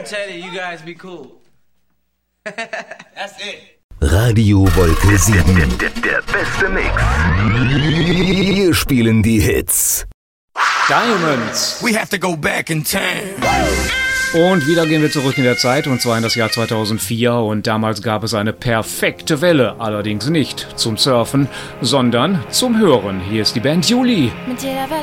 irritated, you guys be cool. That's it. Radio Wolke 7. Der beste Mix. Wir spielen die Hits. Diamonds. We have to go back in time. Und wieder gehen wir zurück in der Zeit, und zwar in das Jahr 2004. Und damals gab es eine perfekte Welle, allerdings nicht zum Surfen, sondern zum Hören. Hier ist die Band Juli. Mit jeder Welle